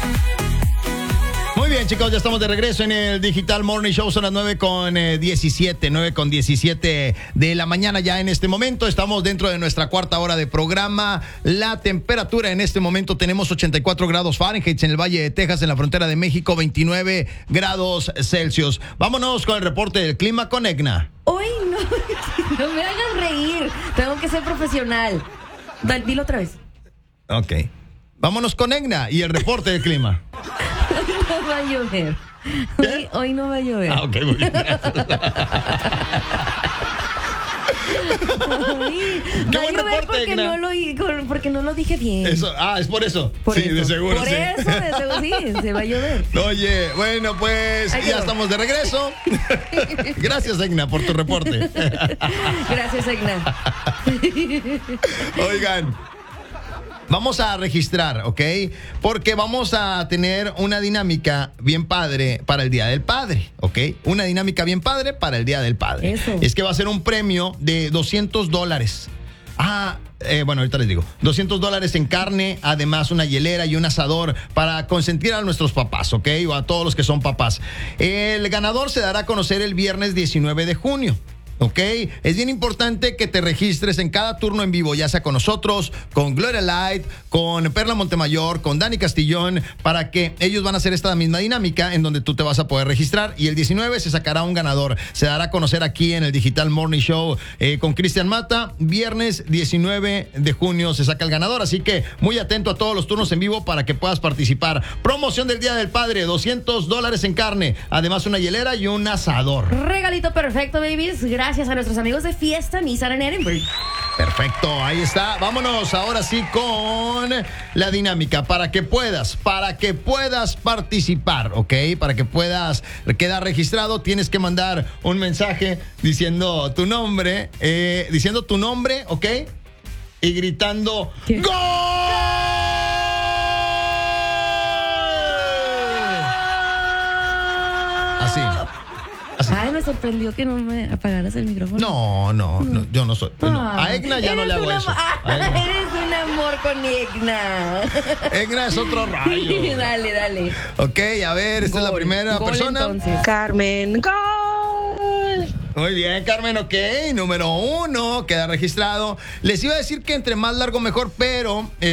Muy bien, chicos, ya estamos de regreso en el Digital Morning Show. Son las 9:17 de la mañana ya en este momento. Estamos dentro de nuestra cuarta hora de programa. La temperatura en este momento tenemos 84 grados Fahrenheit en el Valle de Texas, en la frontera de México, 29 grados Celsius. Vámonos con el reporte del clima con Egna. Hoy no me hagas reír. Tengo que ser profesional. Dilo otra vez. Ok. Vámonos con Egna y el reporte del clima. No va a llover. Hoy no va a llover. Ah, ok, muy bien. Qué buen reporte, Egna. Porque no lo dije bien. Eso, es por eso. Por sí, eso. de seguro. Por sí. eso, de seguro, sí, se va a llover. Oye, bueno, pues ya estamos de regreso. Gracias, Egna, por tu reporte. Gracias, Egna. Oigan, vamos a registrar, ¿ok? Porque vamos a tener una dinámica bien padre para el Día del Padre, ¿ok? Una dinámica bien padre para el Día del Padre. Eso. Es que va a ser un premio de $200. Bueno, ahorita les digo. $200 en carne, además una hielera y un asador para consentir a nuestros papás, ¿ok? O a todos los que son papás. El ganador se dará a conocer el viernes 19 de junio. ¿Ok? Es bien importante que te registres en cada turno en vivo, ya sea con nosotros, con Gloria Light, con Perla Montemayor, con Dani Castillón, para que ellos van a hacer esta misma dinámica en donde tú te vas a poder registrar y el 19 se sacará un ganador. Se dará a conocer aquí en el Digital Morning Show con Cristian Mata. Viernes 19 de junio se saca el ganador, así que muy atento a todos los turnos en vivo para que puedas participar. Promoción del Día del Padre, $200 en carne, además una hielera y un asador. Regalito perfecto, babies. Gracias a nuestros amigos de Fiesta Nissan en Edinburgh. Perfecto, ahí está. Vámonos ahora sí con la dinámica para que puedas participar, ¿ok? Para que puedas quedar registrado, tienes que mandar un mensaje diciendo tu nombre, ¿ok? Y gritando ¿Qué? ¡Gol! Así. Ay, me sorprendió que no me apagaras el micrófono. No, yo no soy. A Egna ya no le hago eso. Eres un amor con Egna. Egna es otro rayo. Dale. Ok, a ver, esta es la primera Gol, persona. entonces. Carmen, gol. Muy bien, Carmen, ok. Número 1, queda registrado. Les iba a decir que entre más largo mejor, pero